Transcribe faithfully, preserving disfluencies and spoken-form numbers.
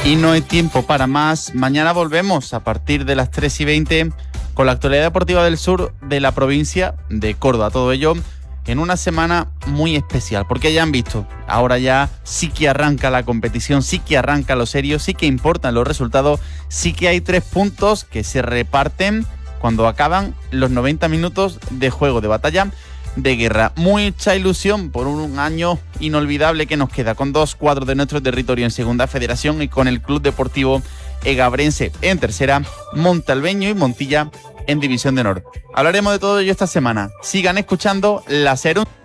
Y no hay tiempo para más. Mañana volvemos a partir de las tres y veinte con la actualidad deportiva del sur de la provincia de Córdoba. Todo ello en una semana muy especial, porque ya han visto, ahora ya sí que arranca la competición, sí que arranca lo serio, sí que importan los resultados, sí que hay tres puntos que se reparten cuando acaban los noventa minutos de juego, de batalla, de guerra. Mucha ilusión por un año inolvidable que nos queda, con dos cuadros de nuestro territorio en Segunda Federación y con el Club Deportivo Egabrense en Tercera, Montalbeño y Montilla en División de Honor. Hablaremos de todo ello esta semana. Sigan escuchando la SER.